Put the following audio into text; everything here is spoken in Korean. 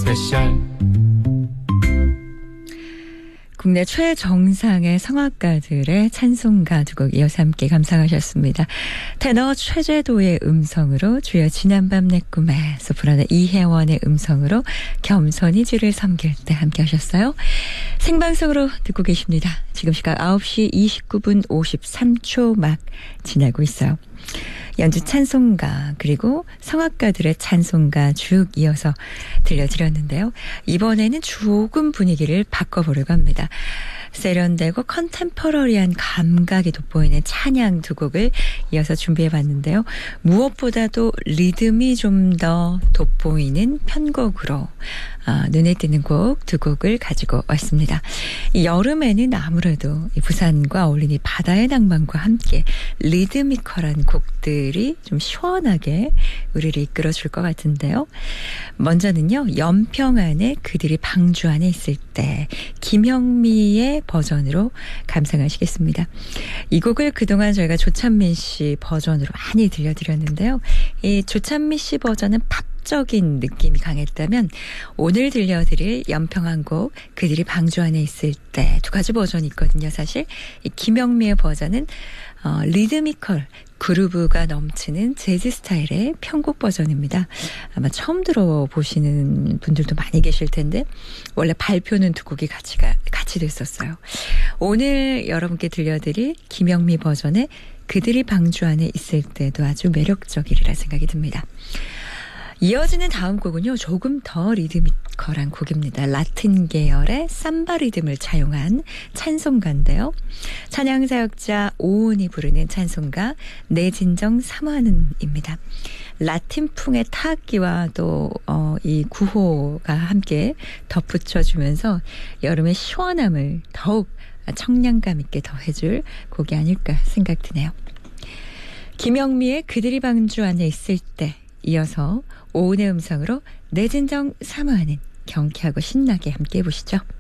스페셜. 국내 최정상의 성악가들의 찬송가 두 곡 이어서 함께 감상하셨습니다. 테너 최재도의 음성으로 주여 지난밤 내 꿈에, 소프라노 이혜원의 음성으로 겸손히 주를 섬길 때 함께 하셨어요. 생방송으로 듣고 계십니다. 지금 시각 9시 29분 53초 막 지나고 있어요. 연주 찬송가 그리고 성악가들의 찬송가 쭉 이어서 들려드렸는데요. 이번에는 조금 분위기를 바꿔보려고 합니다. 세련되고 컨템퍼러리한 감각이 돋보이는 찬양 두 곡을 이어서 준비해봤는데요. 무엇보다도 리듬이 좀 더 돋보이는 편곡으로 눈에 띄는 곡 두 곡을 가지고 왔습니다. 이 여름에는 아무래도 이 부산과 어울리는 바다의 낭만과 함께 리드미컬한 곡들이 좀 시원하게 우리를 이끌어줄 것 같은데요. 먼저는요. 연평안에 그들이 방주 안에 있을 때 김영미의 버전으로 감상하시겠습니다. 이 곡을 그동안 저희가 조찬민 씨 버전으로 많이 들려드렸는데요. 이 조찬민 씨 버전은 팝적인 느낌이 강했다면 오늘 들려드릴 연평안 곡 그들이 방주 안에 있을 때 두 가지 버전이 있거든요. 사실 이 김영미의 버전은 리드미컬 그루브가 넘치는 재즈 스타일의 편곡 버전입니다. 아마 처음 들어보시는 분들도 많이 계실 텐데 원래 발표는 두 곡이 같이 됐었어요. 오늘 여러분께 들려드릴 김영미 버전의 그들이 방주 안에 있을 때도 아주 매력적이리라 생각이 듭니다. 이어지는 다음 곡은요. 조금 더 리드미컬한 곡입니다. 라틴 계열의 삼바 리듬을 차용한 찬송가인데요. 찬양사역자 오은이 부르는 찬송가 내 진정 사모하는입니다. 라틴풍의 타악기와 또 이 구호가 함께 덧붙여주면서 여름의 시원함을 더욱 청량감 있게 더해줄 곡이 아닐까 생각 드네요. 김영미의 그들이 방주 안에 있을 때 이어서 오은의 음성으로 내 진정 사모하는 경쾌하고 신나게 함께 해보시죠.